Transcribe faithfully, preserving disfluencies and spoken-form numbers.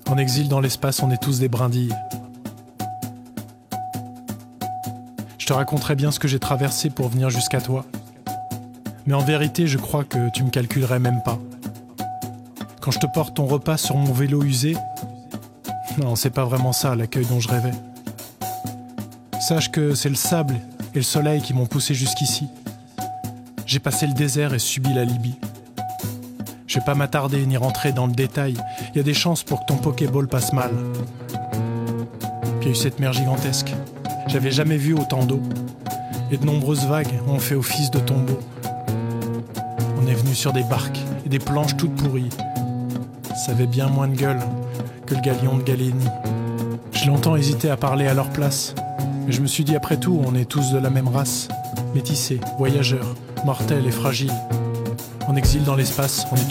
En exil dans l'espace, on est tous des brindilles. Je te raconterai bien ce que j'ai traversé pour venir jusqu'à toi. Mais en vérité, je crois que tu me calculerais même pas. Quand je te porte ton repas sur mon vélo usé, non, c'est pas vraiment ça l'accueil dont je rêvais. Sache que c'est le sable et le soleil qui m'ont poussé jusqu'ici. J'ai passé le désert et subi la Libye. Je vais pas m'attarder ni rentrer dans le détail. Il y a des chances pour que ton Pokéball passe mal. Puis il y a eu cette mer gigantesque. J'avais jamais vu autant d'eau. Et de nombreuses vagues ont fait office de tombeau. On est venu sur des barques et des planches toutes pourries. Ça avait bien moins de gueule que le galion de Galénie. J'ai longtemps hésité à parler à leur place. Mais je me suis dit, après tout, on est tous de la même race. Métissés, voyageurs, mortels et fragiles. En exil dans l'espace, on est tous